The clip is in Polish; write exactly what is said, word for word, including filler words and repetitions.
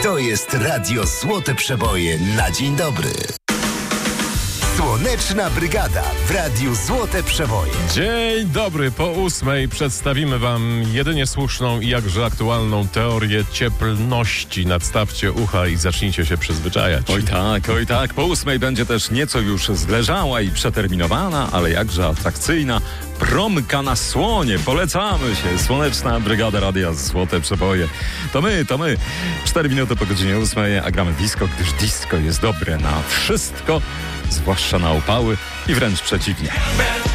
To jest Radio Złote Przeboje na dzień dobry. Słoneczna Brygada w Radiu Złote Przeboje. Dzień dobry, po ósmej przedstawimy wam jedynie słuszną i jakże aktualną teorię cieplności. Nadstawcie ucha i zacznijcie się przyzwyczajać. Oj tak, oj tak, po ósmej będzie też nieco już zleżała i przeterminowana, ale jakże atrakcyjna promka na słonie. Polecamy się. Słoneczna Brygada Radia Złote Przeboje. To my, to my. Cztery minuty po godzinie ósmej, a gramy disco, gdyż disco jest dobre na wszystko, zwłaszcza na upały i wręcz przeciwnie.